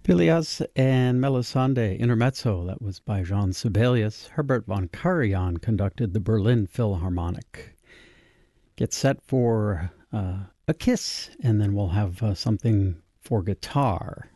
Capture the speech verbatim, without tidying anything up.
Phileas and Melisande Intermezzo, that was by Jean Sibelius. Herbert von Karajan conducted the Berlin Philharmonic. Get set for uh, a kiss, and then we'll have uh, something for guitar.